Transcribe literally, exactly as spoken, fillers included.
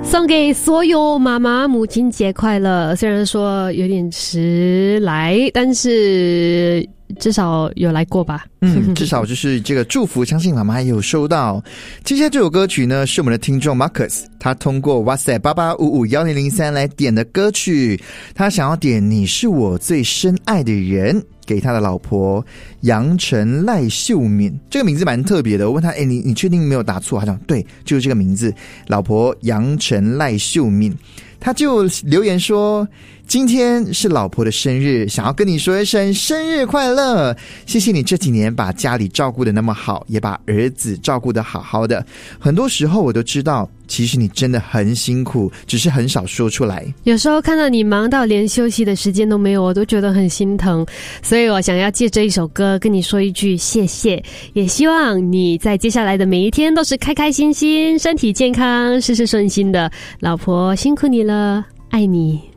送给所有妈妈母亲节快乐。虽然说有点迟来，但是至少有来过吧。 嗯，至少就是这个祝福，相信妈妈也有收到。接下来这首歌曲呢，是我们的听众 Marcus， 他通过 WhatsApp 八八五五一零零三来点的歌曲，他想要点你是我最深爱的人，给他的老婆杨晨赖秀敏。这个名字蛮特别的，我问他，诶，你你确定没有打错？他讲对，就是这个名字，老婆杨晨赖秀敏。他就留言说，今天是老婆的生日，想要跟你说一声生日快乐，谢谢你这几年把家里照顾得那么好，也把儿子照顾得好好的，很多时候我都知道其实你真的很辛苦，只是很少说出来。 有时候看到你忙到连休息的时间都没有，我都觉得很心疼，所以我想要借这一首歌跟你说一句谢谢，也希望你在接下来的每一天都是开开心心，身体健康，事事顺心的。老婆辛苦你了，爱你。